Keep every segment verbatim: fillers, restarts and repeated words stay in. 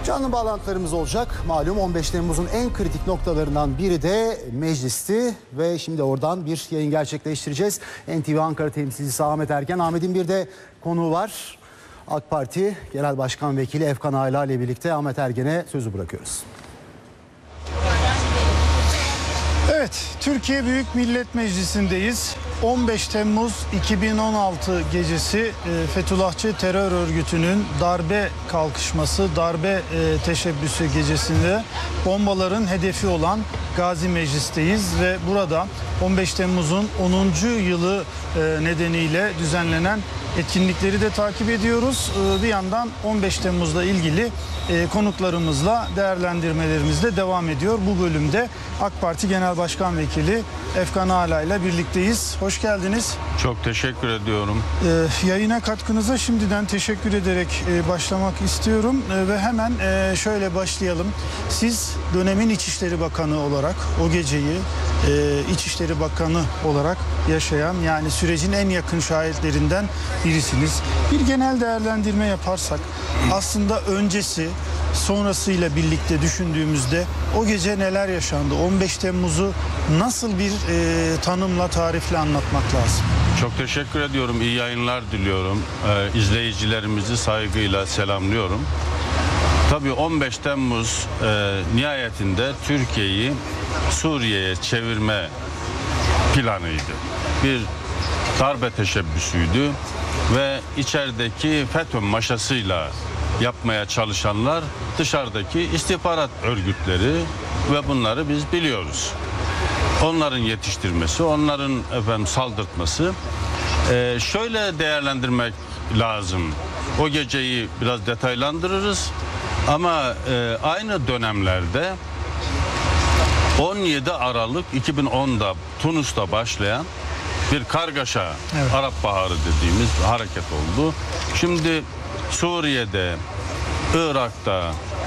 Canlı bağlantılarımız olacak. Malum on beş Temmuz'un en kritik noktalarından biri de meclisti ve şimdi oradan bir yayın gerçekleştireceğiz. N T V Ankara temsilcisi Ahmet Ergen. Ahmet'in bir de konuğu var. AK Parti Genel Başkan Vekili Efkan Ala ile birlikte Ahmet Ergen'e sözü bırakıyoruz. Evet, Türkiye Büyük Millet Meclisi'ndeyiz. on beş Temmuz iki bin on altı gecesi Fethullahçı terör örgütünün darbe kalkışması, darbe teşebbüsü gecesinde bombaların hedefi olan Gazi Meclis'teyiz ve burada on beş Temmuz'un onuncu yılı nedeniyle düzenlenen etkinlikleri de takip ediyoruz. Bir yandan on beş Temmuz'la ilgili konuklarımızla değerlendirmelerimiz de devam ediyor. Bu bölümde AK Parti Genel Başkan Vekili Efkan Ala ile birlikteyiz. Hoş geldiniz. Çok teşekkür ediyorum. Ee, yayına katkınıza şimdiden teşekkür ederek e, başlamak istiyorum e, ve hemen e, şöyle başlayalım. Siz dönemin İçişleri Bakanı olarak o geceyi e, İçişleri Bakanı olarak yaşayan, yani sürecin en yakın şahitlerinden birisiniz. Bir genel değerlendirme yaparsak aslında öncesi sonrasıyla birlikte düşündüğümüzde o gece neler yaşandı? on beş Temmuz'u nasıl bir e, tanımla, tarifle anlatmak lazım? Çok teşekkür ediyorum. İyi yayınlar diliyorum. Ee, izleyicilerimizi saygıyla selamlıyorum. Tabii on beş Temmuz e, nihayetinde Türkiye'yi Suriye'ye çevirme planıydı. Bir darbe teşebbüsüydü ve içerideki FETÖ maşasıyla yapmaya çalışanlar dışarıdaki istihbarat örgütleri ve bunları biz biliyoruz. Onların yetiştirmesi, onların efendim saldırtması. Ee, şöyle değerlendirmek lazım. O geceyi biraz detaylandırırız ama e, aynı dönemlerde on yedi Aralık iki bin onda Tunus'ta başlayan bir kargaşa, evet. Arap Baharı dediğimiz hareket oldu. Şimdi Suriye'de, Irak'ta,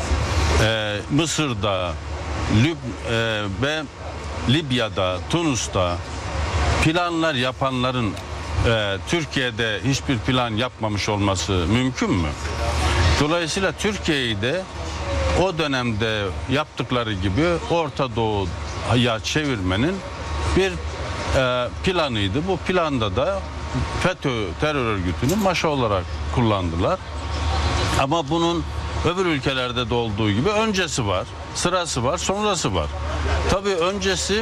e, Mısır'da, Lüb e, ve Libya'da, Tunus'ta planlar yapanların e, Türkiye'de hiçbir plan yapmamış olması mümkün mü? Dolayısıyla Türkiye'yi de o dönemde yaptıkları gibi Orta Doğu'ya çevirmenin bir e, planıydı. Bu planda da FETÖ terör örgütünü maşa olarak kullandılar. Ama bunun öbür ülkelerde de olduğu gibi öncesi var, sırası var, sonrası var. Tabii öncesi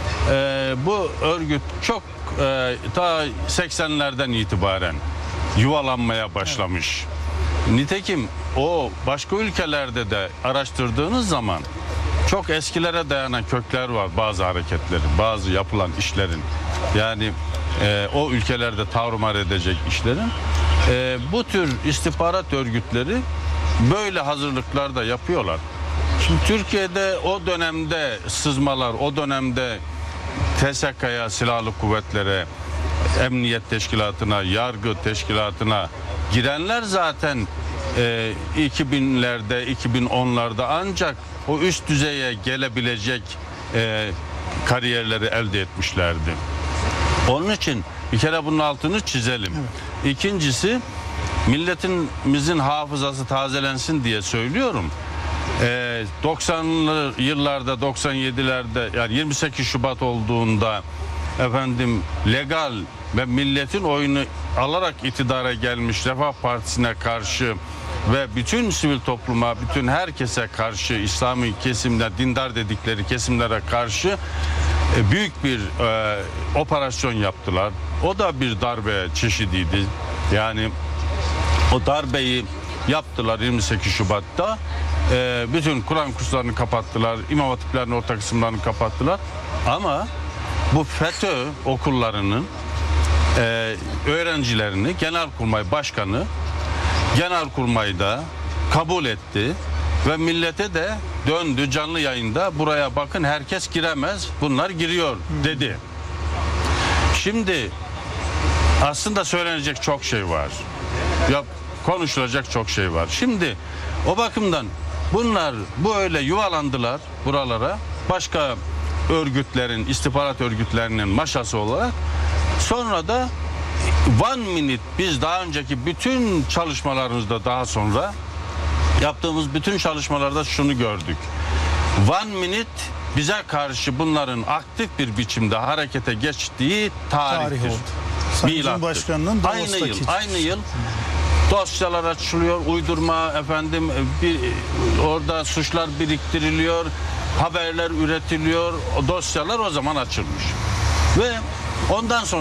e, bu örgüt çok e, ta seksenlerden itibaren yuvalanmaya başlamış. Nitekim o başka ülkelerde de araştırdığınız zaman çok eskilere dayanan kökler var bazı hareketlerin, bazı yapılan işlerin. Yani e, o ülkelerde tarumar edecek işlerin. E, bu tür istihbarat örgütleri böyle hazırlıklar da yapıyorlar. Şimdi Türkiye'de o dönemde sızmalar, o dönemde T S K'ya, silahlı kuvvetlere, emniyet teşkilatına, yargı teşkilatına girenler zaten e, iki binlerde, iki bin onlarda ancak o üst düzeye gelebilecek e, kariyerleri elde etmişlerdi. Onun için bir kere bunun altını çizelim. Evet. İkincisi, milletimizin hafızası tazelensin diye söylüyorum. Ee, doksanlı yıllarda, doksan yedilerde, yani yirmi sekiz Şubat olduğunda efendim legal ve milletin oyunu alarak iktidara gelmiş Refah Partisi'ne karşı ve bütün sivil topluma, bütün herkese karşı, İslami kesimler, dindar dedikleri kesimlere karşı e, büyük bir e, operasyon yaptılar. O da bir darbe çeşidiydi. Yani o darbeyi yaptılar yirmi sekiz Şubat'ta. E, bütün Kur'an kurslarını kapattılar. İmam hatiplerin orta kısımlarını kapattılar. Ama bu FETÖ okullarının e, öğrencilerini Genelkurmay Başkanı Genelkurmay'da kabul etti ve millete de döndü canlı yayında, buraya bakın herkes giremez, bunlar giriyor dedi. Şimdi aslında söylenecek çok şey var. Ya, konuşulacak çok şey var. Şimdi o bakımdan bunlar böyle yuvalandılar buralara. Başka örgütlerin, istihbarat örgütlerinin maşası olarak. Sonra da one minute biz daha önceki bütün çalışmalarımızda daha sonra yaptığımız bütün çalışmalarda şunu gördük. One Minute bize karşı bunların aktif bir biçimde harekete geçtiği tarihtir. Tarih oldu. Sayın Milattır. Cumhurbaşkanı'nın Aynı Davos'taki yıl, çıkışı. aynı yıl dosyalar açılıyor, uydurma efendim bir orada suçlar biriktiriliyor, haberler üretiliyor, o dosyalar o zaman açılmış. Ve ondan sonra